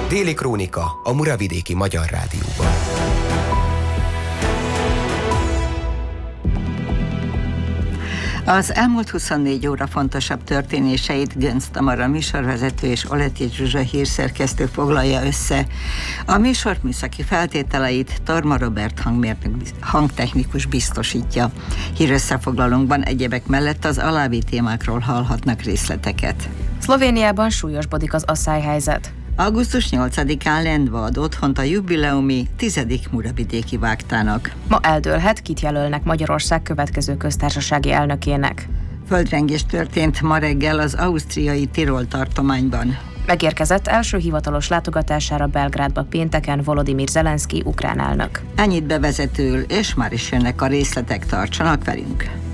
Déli Krónika a Muravidéki Magyar Rádióban. Az elmúlt 24 óra fontosabb történéseit Göncz Tamara műsorvezető és Oleti Zsuzsa hírszerkesztő foglalja össze. A műsor műszaki feltételeit Torma Robert hangtechnikus biztosítja. Hírösszefoglalónkban egyebek mellett az alábbi témákról hallhatnak részleteket. Szlovéniában súlyosbodik az asszályhelyzet. Augusztus 8-án Lendva ad otthont a jubileumi 10. Muravidéki Vágtának. Ma eldőlhet, kit jelölnek Magyarország következő köztársasági elnökének. Földrengés történt ma reggel az ausztriai Tirol tartományban. Megérkezett első hivatalos látogatására Belgrádba pénteken Volodymyr Zelenszky ukrán elnök. Ennyit bevezetőül, és már is jönnek a részletek, tartsanak velünk!